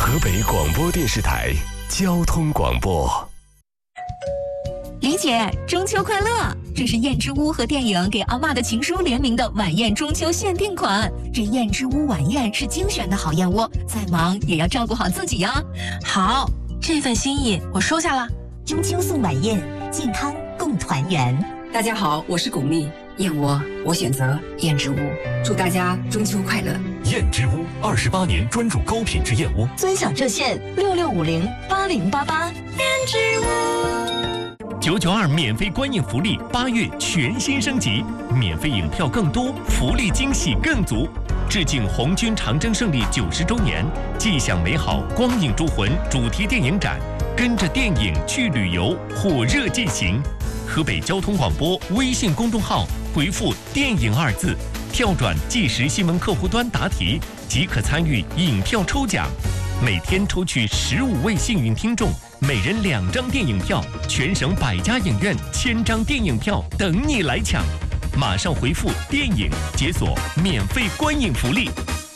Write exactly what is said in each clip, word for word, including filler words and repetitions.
河北广播电视台交通广播。 李姐，中秋快乐！这是燕之屋和电影《给阿嬷的情书》联名的晚宴中秋限定款。这燕之屋晚宴是精选的好燕窝，再忙也要照顾好自己呀。 好，这份心意我收下了。 中秋送晚宴，健康共团圆。 大家好，我是巩俐，燕窝我选择燕之屋，祝大家中秋快乐。 燕之屋二十八年专注高品质燕窝， 尊享热线六六五零八零八八。 燕之屋九九二免费观影福利，八月全新升级，免费影票更多，福利惊喜更足。致敬红军长征胜利九十周年，既享美好光影铸魂主题电影展，跟着电影去旅游，火热进行。河北交通广播微信公众号回复“电影”二字，跳转即时新闻客户端答题，即可参与影票抽奖。每天抽取十五位幸运听众，每人两张电影票，全省百家影院千张电影票等你来抢。马上回复“电影”解锁免费观影福利。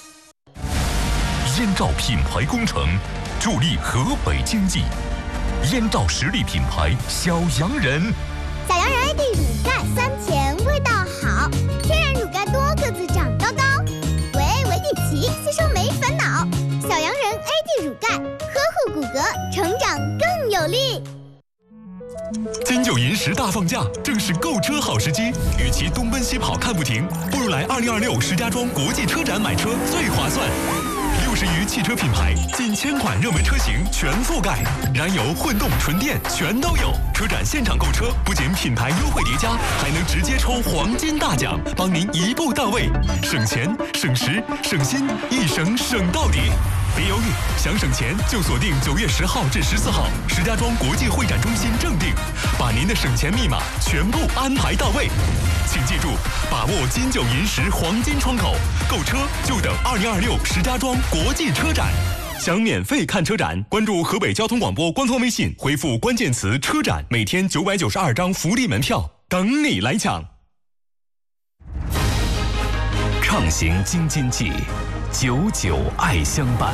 燕赵品牌工程助力河北经济，燕赵实力品牌小洋人。 小洋人 A D 乳钙酸甜味道好，天然乳钙多个子长高高，维 A 维 D 齐吸收没烦恼。小洋人 A D 乳钙呵护骨骼，成长更有力。 金九银十大放假，正是购车好时机。与其东奔西跑看不停，不如来二零二六石家庄国际车展买车最划算。六十余汽车品牌，近千款热门车型全覆盖，燃油、混动、纯电全都有。车展现场购车，不仅品牌优惠叠加，还能直接抽黄金大奖，帮您一步到位，省钱、省时、省心，一省省到底。别犹豫，想省钱就锁定九月十号至十四号石家庄国际会展中心正定，把您的省钱密码全部安排到位。请记住，把握金九银十黄金窗口，购车就等二零二六石家庄国际车展。想免费看车展，关注河北交通广播官方微信，回复关键词“车展”，每天九百九十二张福利门票等你来抢。 畅行京津冀，久久爱相伴。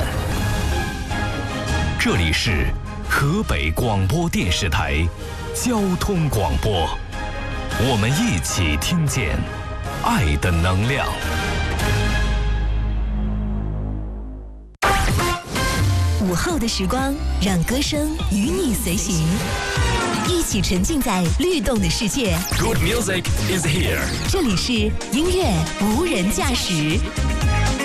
这里是河北广播电视台交通广播，我们一起听见爱的能量。 午后的时光，让歌声与你随行，一起沉浸在律动的世界。 Good music is here。 这里是音乐无人驾驶。